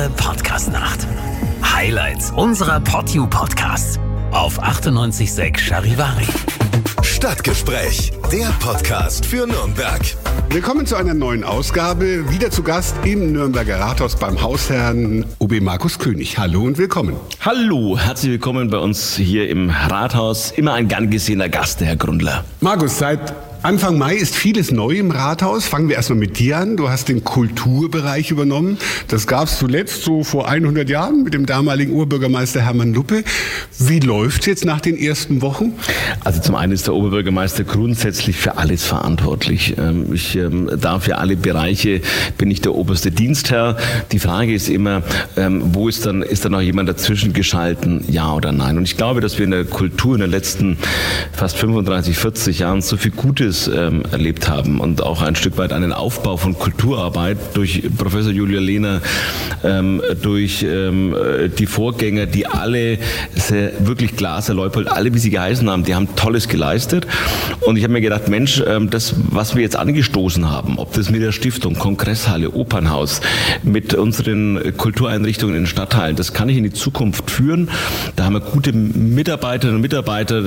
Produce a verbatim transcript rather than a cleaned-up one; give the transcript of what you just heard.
neue Podcast-Nacht. Highlights unserer PodU-Podcasts auf achtundneunzig Komma sechs Charivari. Stadtgespräch, der Podcast für Nürnberg. Willkommen zu einer neuen Ausgabe. Wieder zu Gast im Nürnberger Rathaus beim Hausherrn O B Markus König. Hallo und willkommen. Hallo, herzlich willkommen bei uns hier im Rathaus. Immer ein gern gesehener Gast, der Herr Grundler. Markus, seit Anfang Mai ist vieles neu im Rathaus. Fangen wir erstmal mit dir an. Du hast den Kulturbereich übernommen. Das gab es zuletzt so vor hundert Jahren mit dem damaligen Oberbürgermeister Hermann Luppe. Wie läuft es jetzt nach den ersten Wochen? Also zum einen ist der Oberbürgermeister grundsätzlich für alles verantwortlich. Ich darf für alle Bereiche, bin ich der oberste Dienstherr. Die Frage ist immer, wo ist dann, ist da noch jemand dazwischen geschalten, ja oder nein? Und ich glaube, dass wir in der Kultur in den letzten fast fünfunddreißig, vierzig Jahren so viel Gutes ähm, erlebt haben und auch ein Stück weit einen Aufbau von Kulturarbeit durch Professor Julia Lehner, ähm, durch ähm, die Vorgänger, die alle sehr, wirklich Glaser, Leupold, alle wie sie geheißen haben, die haben Tolles geleistet. Und ich habe mir gedacht, Mensch, ähm, das, was wir jetzt angestoßen haben, ob das mit der Stiftung, Kongresshalle, Opernhaus, mit unseren Kultureinrichtungen in den Stadtteilen, das kann ich in die Zukunft führen. Da haben wir gute Mitarbeiterinnen und Mitarbeiter,